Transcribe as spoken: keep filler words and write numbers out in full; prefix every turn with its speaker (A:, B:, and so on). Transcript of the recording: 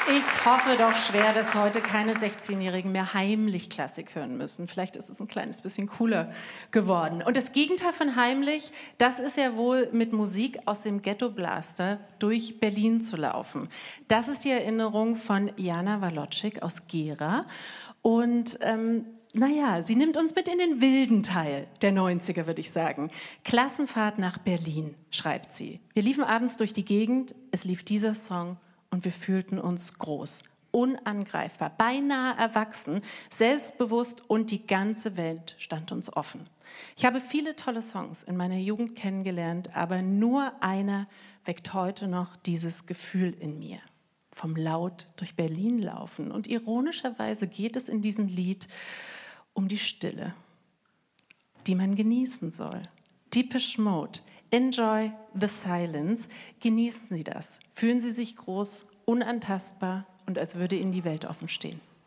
A: Ich hoffe doch schwer, dass heute keine sechzehnjährigen mehr heimlich Klassik hören müssen. Vielleicht ist es ein kleines bisschen cooler geworden. Und das Gegenteil von heimlich, das ist ja wohl mit Musik aus dem Ghetto-Blaster durch Berlin zu laufen. Das ist die Erinnerung von Jana Walotschik aus Gera. Und ähm, naja, sie nimmt uns mit in den wilden Teil der neunziger, würde ich sagen. Klassenfahrt nach Berlin, schreibt sie. Wir liefen abends durch die Gegend, es lief dieser Song und wir fühlten uns groß, unangreifbar, beinahe erwachsen, selbstbewusst und die ganze Welt stand uns offen. Ich habe viele tolle Songs in meiner Jugend kennengelernt, aber nur einer weckt heute noch dieses Gefühl in mir. Vom laut durch Berlin laufen. Und ironischerweise geht es in diesem Lied um die Stille, die man genießen soll. Depeche Mode, Enjoy the Silence. Genießen Sie das. Fühlen Sie sich groß, unantastbar und als würde Ihnen die Welt offen stehen.